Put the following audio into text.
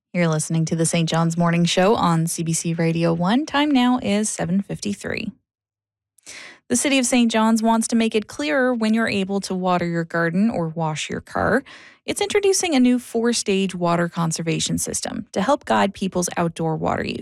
You're listening to the St. John's Morning Show on CBC Radio 1. Time now is 7:53. The City of St. John's wants to make it clearer when you're able to water your garden or wash your car. It's introducing a new 4-stage water conservation system to help guide people's outdoor water use.